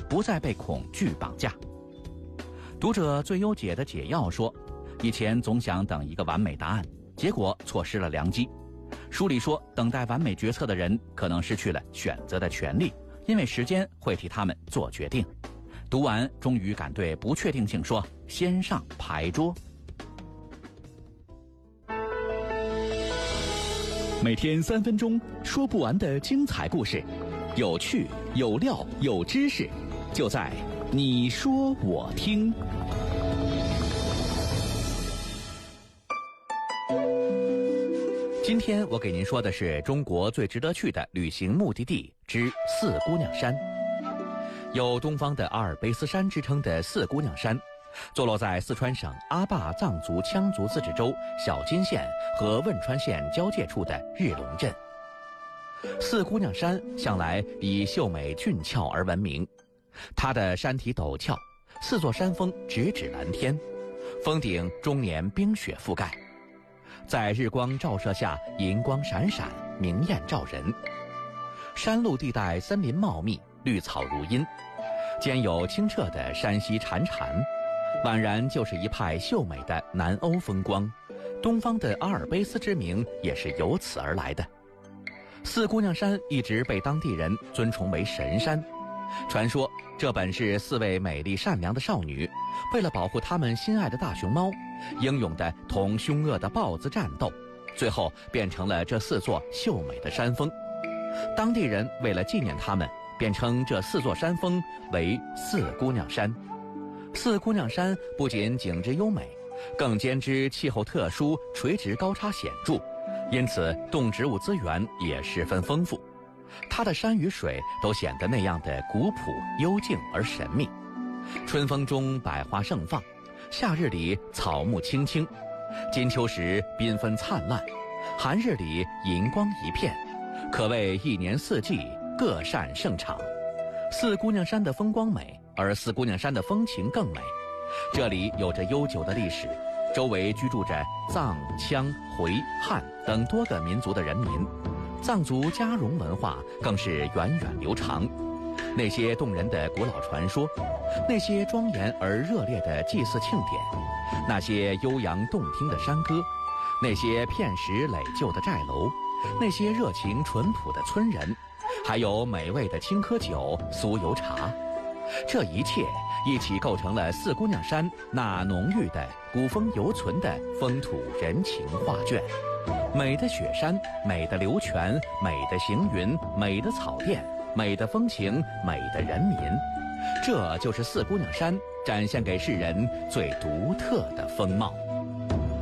不再被恐惧绑架。读者最优解的解药说，以前总想等一个完美答案，结果错失了良机。书里说，等待完美决策的人可能失去了选择的权利，因为时间会替他们做决定。读完终于敢对不确定性说，先上牌桌。 每天3分钟，说不完的精彩故事，有趣有料有知识，就在你说我听。 今天我给您说的是中国最值得去的旅行目的地之四姑娘山。有东方的阿尔卑斯山之称的四姑娘山，坐落在四川省阿坝藏族羌族自治州小金县和汶川县交界处的日龙镇。四姑娘山向来以秀美俊俏而闻名，它的山体陡峭，四座山峰直指蓝天，峰顶终年冰雪覆盖，在日光照射下银光闪闪，明艳照人。山路地带森林茂密，绿草如茵，兼有清澈的山溪潺潺，宛然就是一派秀美的南欧风光。东方的阿尔卑斯之名也是由此而来的。四姑娘山一直被当地人尊崇为神山，传说这本是4位美丽善良的少女为了保护她们心爱的大熊猫，英勇地同凶恶的豹子战斗，最后变成了这4座秀美的山峰。当地人为了纪念她们，便称这4座山峰为四姑娘山。四姑娘山不仅景致优美，更兼之气候特殊，垂直高差显著，因此动植物资源也十分丰富。它的山与水都显得那样的古朴幽静而神秘。春风中百花盛放，夏日里草木青青，金秋时缤纷灿烂，寒日里银光一片，可谓一年四季各擅胜场。四姑娘山的风光美，而四姑娘山的风情更美。这里有着悠久的历史，周围居住着藏、羌、回、汉等多个民族的人民，藏族家戎文化更是源远流长。那些动人的古老传说，那些庄严而热烈的祭祀庆典，那些悠扬动听的山歌，那些片石垒就的寨楼，那些热情淳朴的村人，还有美味的青稞酒、酥油茶，这一切一起构成了四姑娘山那浓郁的古风犹存的风土人情画卷。美的雪山，美的流泉，美的行云，美的草甸，美的风情，美的人民，这就是四姑娘山展现给世人最独特的风貌。